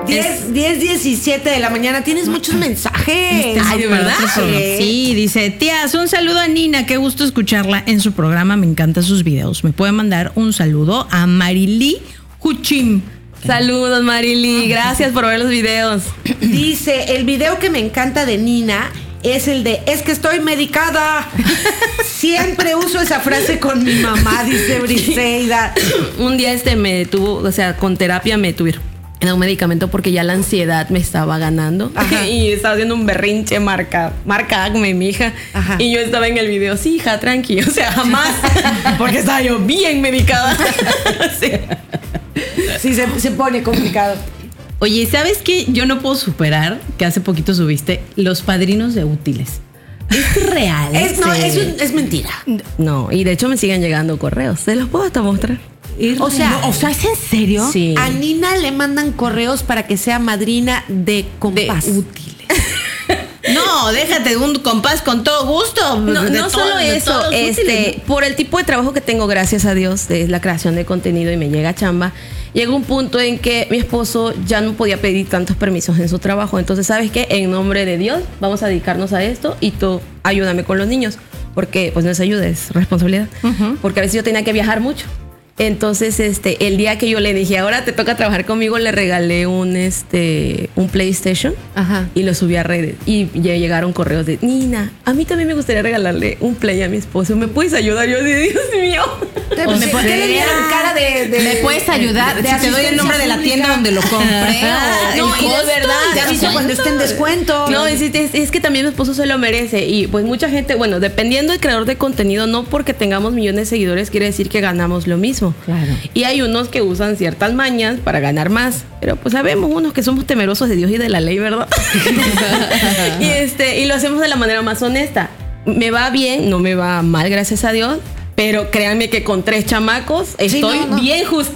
10:17 de la mañana. Tienes muchos mensajes. Ay, ¿de verdad? Sí, dice, tías, un saludo a Nina, qué gusto escucharla en su programa, me encantan sus videos. Me puede mandar un saludo a Marily Huchim. Saludos, Marily, gracias por ver los videos. Dice, el video que me encanta de Nina es el de, es que estoy medicada. Siempre uso esa frase con mi mamá, dice Briseida. Un día me detuvo, o sea, con terapia me tuvieron un medicamento porque ya la ansiedad me estaba ganando. Ajá. Y estaba haciendo un berrinche marca Acme, mi hija. Ajá. Y yo estaba en el video, sí, hija, tranqui. O sea, jamás. Porque estaba yo bien medicada. Sí, se pone complicado. Oye, ¿sabes qué? Yo no puedo superar que hace poquito subiste los padrinos de útiles. ¿Es real? Es mentira. No, y de hecho me siguen llegando correos. ¿Se los puedo hasta mostrar? O sea, ¿es en serio? Sí. A Nina le mandan correos para que sea madrina de compás. De útiles. No, déjate un compás con todo gusto. No solo eso, por el tipo de trabajo que tengo, gracias a Dios, es la creación de contenido y me llega chamba. Llega un punto en que mi esposo ya no podía pedir tantos permisos en su trabajo. Entonces, ¿sabes qué? En nombre de Dios, vamos a dedicarnos a esto y tú ayúdame con los niños. Porque, pues, no es ayuda, es responsabilidad. Uh-huh. Porque a veces yo tenía que viajar mucho. Entonces, el día que yo le dije, ahora te toca trabajar conmigo, le regalé un PlayStation. Ajá. Y lo subí a redes. Y ya llegaron correos de, Nina, a mí también me gustaría regalarle un Play a mi esposo. ¿Me puedes ayudar? Yo dije, Dios mío. ¿Por qué le dieron cara de ¿me puedes ayudar? Si te doy el nombre de la tienda donde lo compré. No, y de verdad. Te aviso cuando esté en descuento. No, es que también mi esposo se lo merece. Y pues mucha gente, bueno, dependiendo del creador de contenido, no porque tengamos millones de seguidores quiere decir que ganamos lo mismo. Claro. Y hay unos que usan ciertas mañas para ganar más. Pero pues sabemos unos que somos temerosos de Dios y de la ley, ¿verdad? y lo hacemos de la manera más honesta. Me va bien, no me va mal, gracias a Dios. Pero créanme que con 3 chamacos estoy bien justa.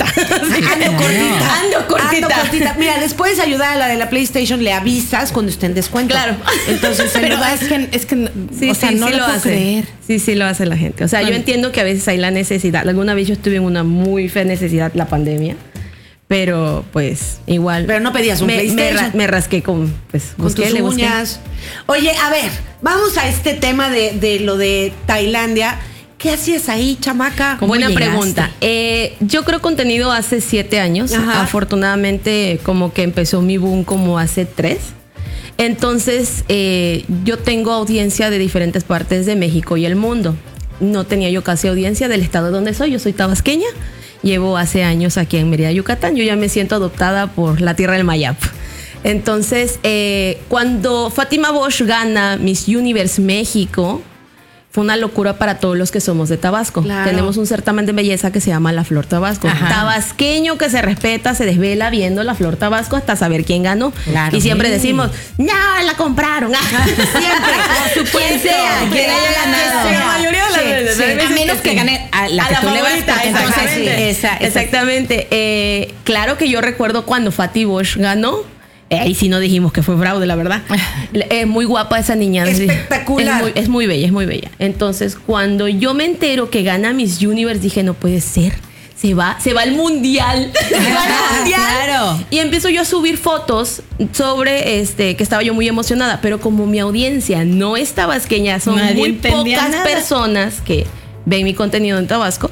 Ando cortita. Mira, les puedes ayudar a la de la PlayStation, le avisas cuando esté en descuento. Claro. Entonces, pero es que sí, o sea, no lo puedo creer. Sí, lo hace la gente. O sea, yo entiendo que a veces hay la necesidad. Alguna vez yo estuve en una muy fea necesidad, la pandemia. Pero pues igual. Pero no pedías un PlayStation. Me rasqué con tus uñas. Oye, a ver, vamos a este tema de lo de Tailandia. ¿Qué hacías ahí, chamaca? Buena pregunta. Yo creo contenido hace 7 años. Ajá. Afortunadamente, como que empezó mi boom como hace 3. Entonces, yo tengo audiencia de diferentes partes de México y el mundo. No tenía yo casi audiencia del estado donde soy. Yo soy tabasqueña. Llevo hace años aquí en Mérida, Yucatán. Yo ya me siento adoptada por la tierra del Mayap. Entonces, cuando Fátima Bosch gana Miss Universe México, fue una locura para todos los que somos de Tabasco. Claro. Tenemos un certamen de belleza que se llama La Flor Tabasco. Ajá. Tabasqueño que se respeta, se desvela viendo La Flor Tabasco hasta saber quién ganó. Claro. Y siempre decimos, no, la compraron. Siempre. Quien sea, quien haya ganado. La mayoría de las veces. A menos que gane a la que tú le vas. Exactamente. Claro que yo recuerdo cuando Fati Bosch ganó. Ahí sí no dijimos que fue fraude, la verdad. Es muy guapa esa niña. Espectacular. Es muy bella, es muy bella. Entonces, cuando yo me entero que gana Miss Universe, dije, no puede ser. Se va al mundial. Claro. Y empiezo yo a subir fotos sobre que estaba yo muy emocionada. Pero como mi audiencia no es tabasqueña, son muy pocas personas que ven mi contenido en Tabasco,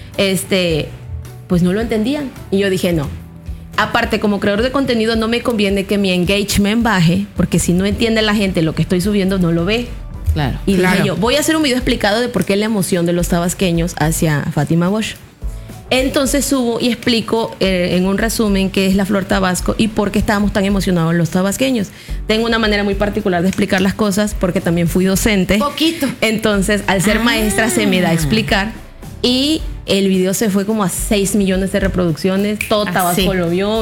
pues no lo entendían. Y yo dije, no. Aparte, como creador de contenido, no me conviene que mi engagement baje, porque si no entiende la gente lo que estoy subiendo, no lo ve. Claro. Y dije yo, voy a hacer un video explicado de por qué la emoción de los tabasqueños hacia Fátima Bosch. Entonces subo y explico en un resumen qué es La Flor Tabasco y por qué estábamos tan emocionados los tabasqueños. Tengo una manera muy particular de explicar las cosas porque también fui docente. Poquito. Entonces, al ser maestra se me da a explicar. Y el video se fue como a 6 millones de reproducciones. Todo Tabasco lo vio.